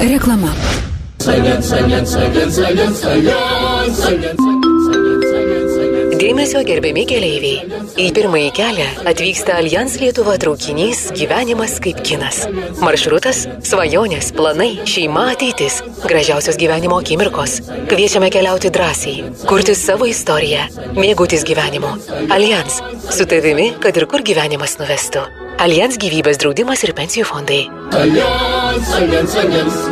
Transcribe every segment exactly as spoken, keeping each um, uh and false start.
Reklama. Dėmesio gerbiami keleiviai. Į pirmąjį kelią atvyksta Allianz Lietuva traukinys Gyvenimas kaip kinas. Maršrutas – svajonės, planai, šeima, ateitis, gražiausios gyvenimo akimirkos. Kviečiame keliauti drąsiai, kurti savo istoriją, mėgautis gyvenimu. Allianz – su tavimi, kad ir kur gyvenimas nuvestų. Allianz gyvybės draudimas ir pensijų fondai. Allianz, Allianz, Allianz.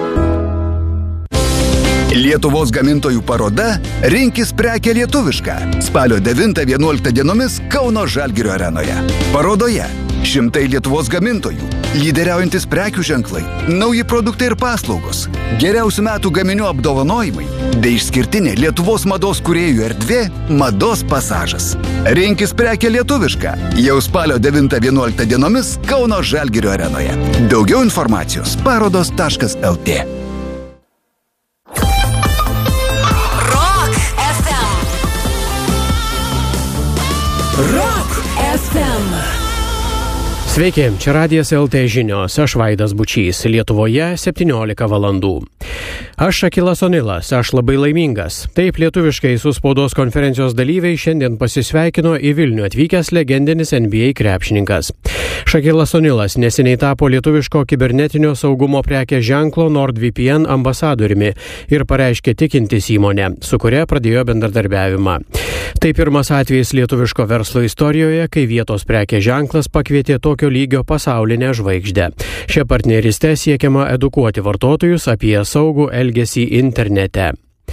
Lietuvos gamintojų paroda Rinkis prekę lietuvišką. Spalio devintą vienuoliktą dienomis Kauno Žalgirio arenoje. Parodoje šimtai Lietuvos gamintojų, lyderiaujantis prekių ženklai, nauji produktai ir paslaugos, geriausių metų gaminių apdovanojimai, bei išskirtinė Lietuvos mados kūrėjų erdvė Mados pasažas. Rinkis prekę lietuvišką. Jau spalio devintą vienuoliktą dienomis Kauno Žalgirio arenoje. Daugiau informacijos parodos taškas el tė. Rock ef em. Sveiki, čia Radijas el tė žinios, aš Vaidas Bučys, Lietuvoje septyniolika valandų. Aš Šakilas Onilas, aš labai laimingas. Taip lietuviškai su spaudos konferencijos dalyviai šiandien pasisveikino į Vilnių atvykęs legendinis en bi ei krepšininkas. Šakilas Onilas neseniai tapo lietuviško kibernetinio saugumo prekės ženklo NordVPN ambasadoriumi ir pareiškė tikintis įmonę, su kuria pradėjo bendradarbiavimą. Tai pirmas atvejis lietuviško verslo istorijoje, kai vietos prekės ženklas pakvietė tokio lygio pasaulinę žvaigždę. Šia partneriste siekiama edukuoti vartotojus apie saugų elgesį internete.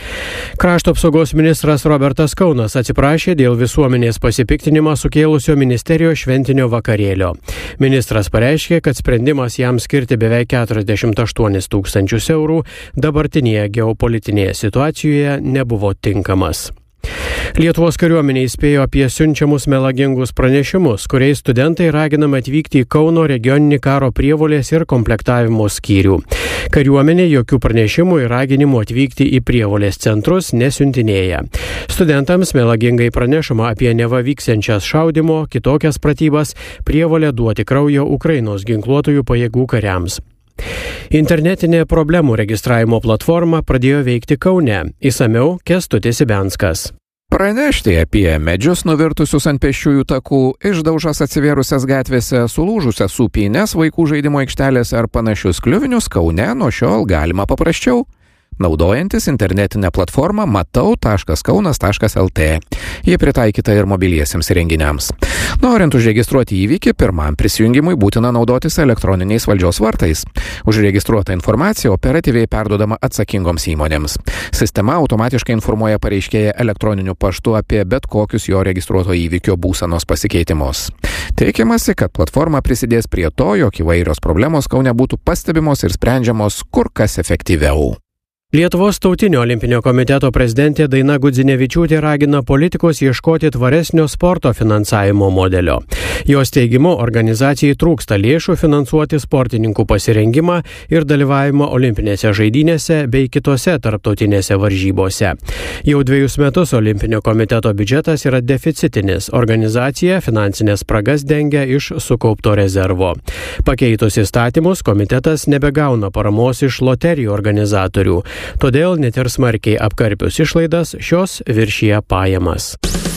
Krašto apsaugos ministras Robertas Kaunas atsiprašė dėl visuomenės pasipiktinimą sukėlusio ministerijos šventinio vakarėlio. Ministras pareiškė, kad sprendimas jam skirti beveik keturiasdešimt aštuonis tūkstančius eurų dabartinėje geopolitinėje situacijoje nebuvo tinkamas. Lietuvos kariuomenė įspėjo apie siunčiamus melagingus pranešimus, kuriais studentai raginami atvykti į Kauno regioninį karo prievolės ir komplektavimo skyrių. Kariuomenė jokių pranešimų ir raginimų atvykti į prievolės centrus nesiuntinėja. Studentams melagingai pranešama apie neva vyksiančias šaudymo, kitokias pratybas, prievolę duoti kraujo Ukrainos ginkluotųjų pajėgų kariams. Internetinė problemų registravimo platforma pradėjo veikti Kaune. Išsamiau Kęstutis Ibenskas. Pranešti apie medžius nuvirtusius ant pėsčiųjų takų, išdaužas atsivėrusias gatvėse, sulūžusias sūpynes, vaikų žaidimo aikštelės ar panašius kliuvinius Kaune nuo šiol galima paprasčiau, naudojantis internetinę platformą matau taškas kaunas taškas el tė. Ji pritaikyta ir mobiliesiems įrenginiams. Norint užregistruoti įvykį, pirmam prisijungimui būtina naudotis elektroniniais valdžios vartais. Užregistruota informacija operatyviai perduodama atsakingoms įmonėms. Sistema automatiškai informuoja pareiškėją elektroniniu paštu apie bet kokius jo registruoto įvykio būsenos pasikeitimus. Tikimasi, kad platforma prisidės prie to, jog įvairios problemos Kaune būtų pastebimos ir sprendžiamos kur kas efektyviau. Lietuvos tautinio olimpinio komiteto prezidentė Daina Gudzinevičiūtė ragina politikus ieškoti tvaresnio sporto finansavimo modelio. Jos teigimu, organizacijai trūksta lėšų finansuoti sportininkų pasirengimą ir dalyvavimą olimpinėse žaidynėse bei kitose tarptautinėse varžybose. Jau dviejus metus olimpinio komiteto biudžetas yra deficitinis. Organizacija finansinės spragas dengia iš sukaupto rezervo. Pakeitus įstatymus, komitetas nebegauna paramos iš loterijų organizatorių. Todėl net ir smarkiai apkarpius išlaidas, šios viršija pajamas.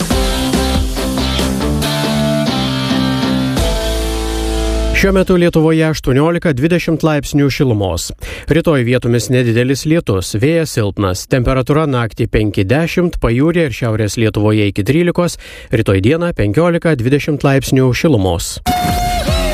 Šiuo metu Lietuvoje aštuoniolika dvidešimt laipsnių šilumos. Rytoj vietomis nedidelis lietus, vėjas silpnas, temperatūra naktį penki dešimt, pajūryje ir šiaurės Lietuvoje iki trylikos, rytoj dieną penkiolika dvidešimt laipsnių šilumos.